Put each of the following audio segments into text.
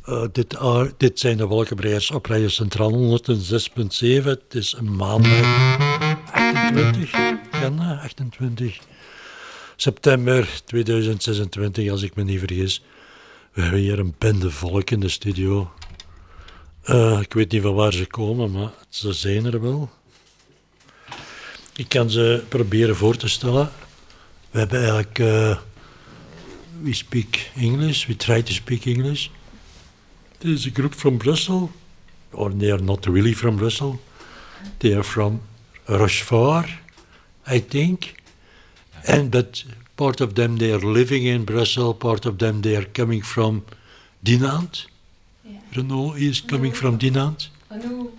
Dit zijn de wolkenbreiers op Radio Centraal 106.7. Het is een maandag 28 september 2026, als ik me niet vergis. We hebben hier een bende volk in de studio. Ik weet niet van waar ze komen, maar ze zijn er wel. Ik kan ze proberen voor te stellen. We hebben eigenlijk... we speak English, we try to speak English. There's a group from Brussels, or they are not really from Brussels. They are from Rochefort, I think. But part of them, they are living in Brussels, part of them, they are coming from Dinant. Yeah. Renaud is coming from Dinant. Renaud.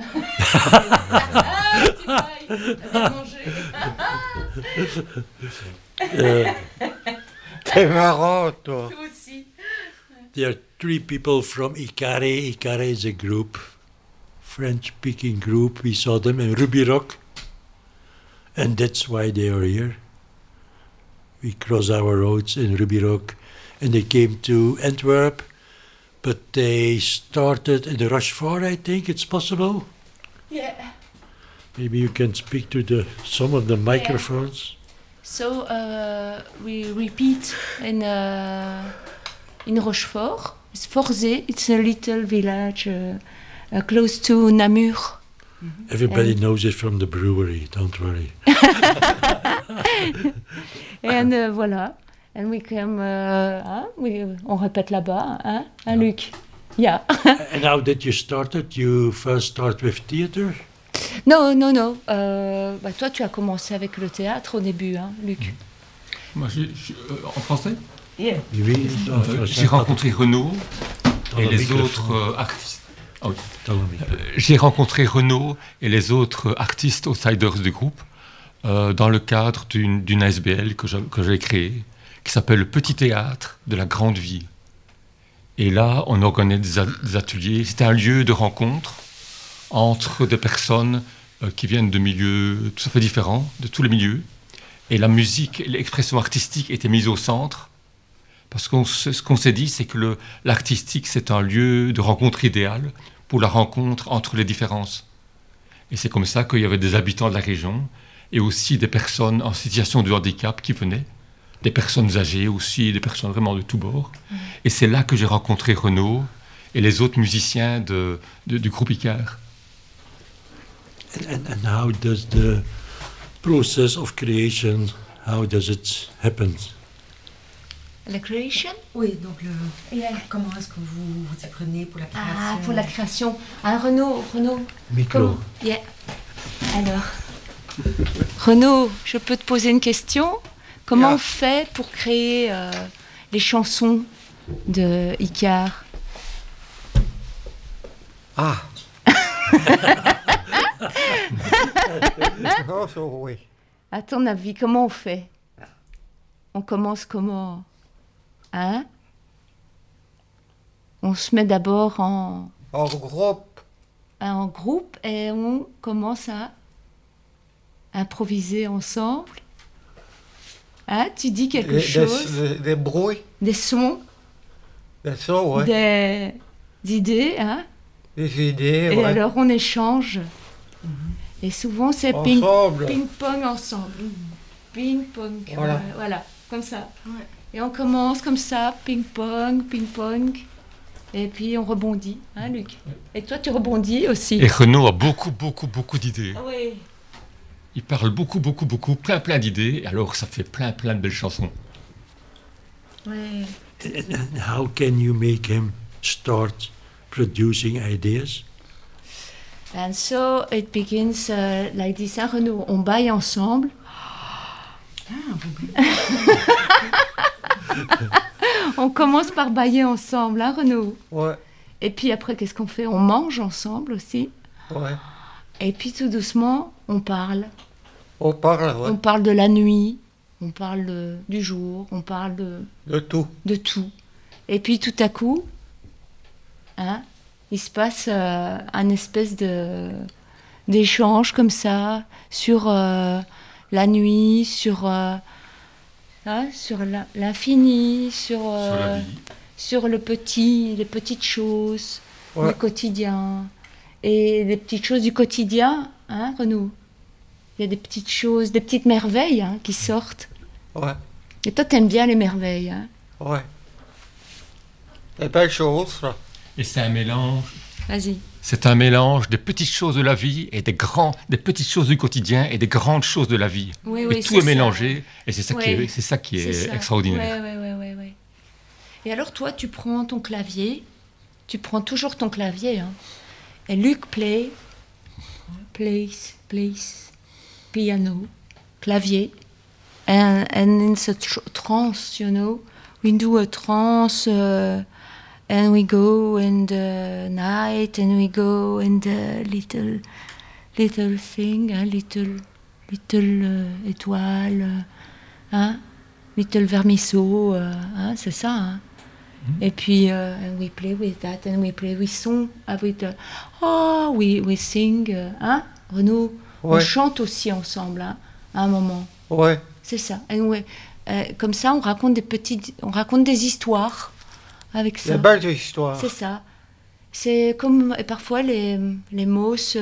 T'es marrant, toi. Toi aussi. There are 3 people from Icare. Icare is a group, French-speaking group. We saw them in Ruby Rock, and that's why they are here. We crossed our roads in Ruby Rock, and they came to Antwerp, but they started in the Rochefort, I think it's possible. Yeah. Maybe you can speak to some of the microphones. So we repeat in Rochefort. It's Forzé. It's a little village close to Namur. Mm-hmm. Everybody knows it from the brewery. Don't worry. And voilà. And we come. On répète là-bas, hein, yeah. Luc. Yeah. And how did you start it? You first start with theater? Non. Toi, tu as commencé avec le théâtre au début, hein, Luc. Moi, en français? Yeah. Oui, j'ai rencontré Renaud et les autres artistes. Oh, j'ai rencontré Renaud et les autres artistes outsiders du groupe dans le cadre d'une ASBL que j'ai créée, qui s'appelle le Petit Théâtre de la Grande Vie. Et là, on organisait des ateliers. C'était un lieu de rencontre entre des personnes qui viennent de milieux tout à fait différents, de tous les milieux. Et la musique, l'expression artistique était mise au centre. Parce que ce qu'on s'est dit, c'est que l'artistique, c'est un lieu de rencontre idéal pour la rencontre entre les différences. Et c'est comme ça qu'il y avait des habitants de la région et aussi des personnes en situation de handicap qui venaient, des personnes âgées aussi, des personnes vraiment de tous bords. Et c'est là que j'ai rencontré Renaud et les autres musiciens du groupe Icare. And how does the process of creation, how does it happen? La création? Oui, donc comment est-ce que vous vous y prenez pour la création? Ah, pour la création. Ah, Renaud. Micro. Yeah. Alors, Renaud, je peux te poser une question? Comment on fait pour créer les chansons de Icare? Ah. Oui. À ton avis, comment on fait? On commence comment? Hein? On se met d'abord en groupe. En groupe et on commence à improviser ensemble. Hein? Tu dis quelque chose? Des bruits. Des sons. Des sons, oui. Des idées, hein? Des idées, et alors on échange. Et souvent c'est ping-pong ensemble. Ping-pong. Voilà, comme ça. Ouais. Et on commence comme ça, ping-pong. Et puis on rebondit, hein, Luc? Et toi, tu rebondis aussi. Et Renaud a beaucoup d'idées. Ah oui. Il parle beaucoup, plein d'idées. Et alors, ça fait plein de belles chansons. Ouais. And how can you make him start producing ideas? And so it begins like this, hein, Renaud? On baille ensemble. On commence par bailler ensemble, hein, Renaud? Ouais. Et puis après, qu'est-ce qu'on fait? On mange ensemble aussi. Ouais. Et puis tout doucement, on parle. On parle, ouais. On parle de la nuit, on parle du jour, on parle de tout. De tout. Et puis tout à coup, hein, il se passe un espèce d'échange comme ça sur la nuit, sur l'infini, sur sur les petites choses du quotidien. Et les petites choses du quotidien, hein, Renaud? Il y a des petites choses, des petites merveilles hein, qui sortent. Ouais. Et toi, t'aimes bien les merveilles, hein? Ouais. Des belles choses, là. Et c'est un mélange. Vas-y. C'est un mélange des petites choses de la vie et des petites choses du quotidien et des grandes choses de la vie. Oui, et oui, tout est ça. mélangé et c'est ça Ouais. qui est ça. extraordinaire. Ouais. Et alors, toi, tu prends ton clavier, tu prends toujours ton clavier, hein. Et Luc plays piano, clavier, and in such trance, you know, we do a trance, and we go in the night, and we go in the little thing, hein, little étoile, hein, little vermisseau, hein, c'est ça, hein. Et puis, and we play with that, and we play with song, with, we sing, hein, Renaud, on chante aussi ensemble, hein, à un moment. Ouais. C'est ça. And comme ça, on raconte des histoires avec ça. Des belles histoires. C'est ça. C'est comme, et parfois les mots, c'est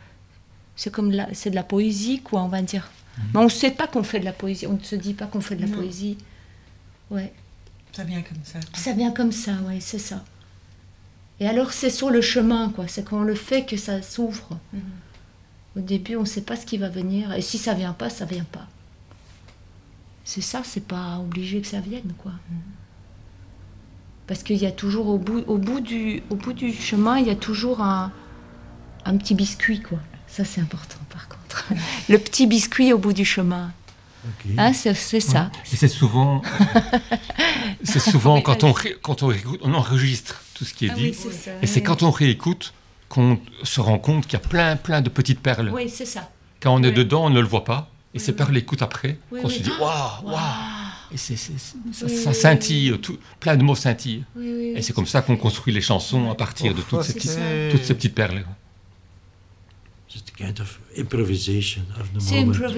de la poésie, quoi, on va dire. Mais on ne sait pas qu'on fait de la poésie, on ne se dit pas qu'on fait de la poésie. Ouais. Ça vient comme ça. Ça vient comme ça, ouais, c'est ça. Et alors, c'est sur le chemin, quoi. C'est quand on le fait que ça s'ouvre. Au début, on ne sait pas ce qui va venir. Et si ça vient pas, ça vient pas. C'est ça, c'est pas obligé que ça vienne, quoi. Parce qu'il y a toujours, au bout du chemin, il y a toujours un petit biscuit, quoi. Ça, c'est important, par contre. Le petit biscuit au bout du chemin. Okay. Hein, c'est ça. Et c'est souvent quand on réécoute, on enregistre tout ce qui est dit. Oui, c'est ça. Et c'est quand on réécoute qu'on se rend compte qu'il y a plein de petites perles. Oui, c'est ça. Quand on est dedans, on ne le voit pas. Et c'est par l'écoute après qu'on se dit waouh. Et ça scintille, plein de mots scintillent. Oui. Et c'est comme ça qu'on construit les chansons à partir de toutes ces petites perles. It's a kind of improvisation of the C'est moment.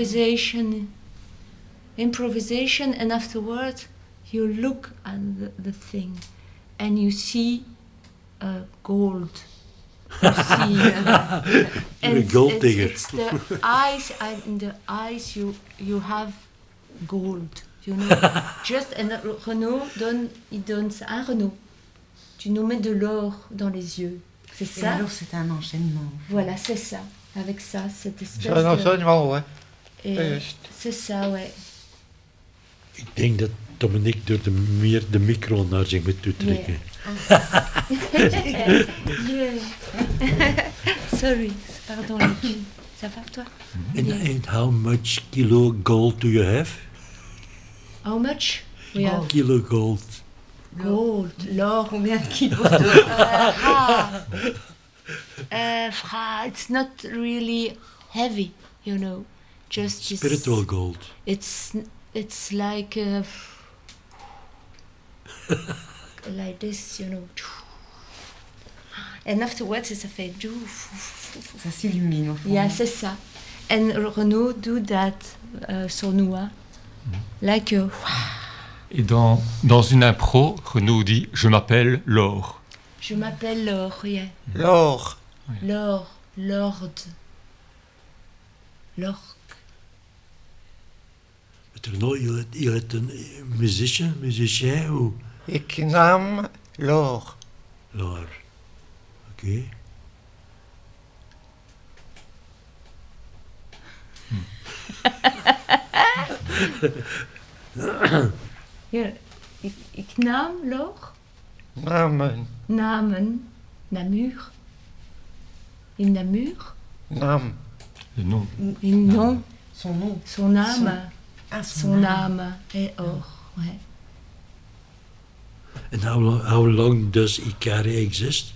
improvisation, and afterwards you look at the thing and you see gold. You see, You're a gold digger. It's the eyes, and in the eyes you have gold. You know, just and Renaud il donne ça. Hein, Renaud, tu nous mets de l'or dans les yeux. C'est Et ça. alors c'est un enchaînement. Voilà, c'est ça. Avec ça, cette espèce C'est un enseignement, ouais. Et C'est juste. c'est ça, ouais. Ik denk dat Dominique door meer de micro naar zich moet toetrekken. Yeah. Sorry, pardon, Luc. Ça va, toi? And how much kilo gold do you have? How much? We have Kilo gold. gold, l'or. Combien de kilos de... It's not really heavy, you know. Just this- Spiritual gold. It's like like this, you know. And afterwards, ça fait Ça s'illumine au fond. yeah, c'est ça. And Renaud do that sur nous, hein. Like Et dans une impro, Renaud dit « Je m'appelle Laure je m'appelle Laure, yeah. L'or. Lord. But Renaud, il est un musicien ou Ik naam l'or. Laure? Ok. Ja, ik naam Laure. Namen. Namen. Namur. In Namur. Naam. ». Le nom. In nom. Son nom. Son âme. Ah, Son âme est or. Ouais. And how long does Ikari exist?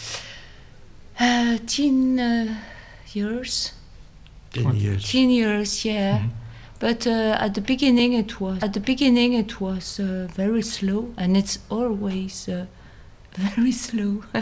10 years. 10 years. 10 years, yeah. But at the beginning it was very slow, and it's always very slow.